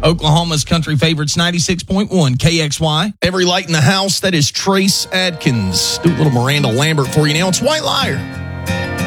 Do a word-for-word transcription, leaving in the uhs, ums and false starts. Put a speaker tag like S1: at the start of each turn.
S1: Oklahoma's country favorites, ninety-six point one K X Y. Every light in the house, that is Trace Adkins. Do a little Miranda Lambert for you now. It's White Liar.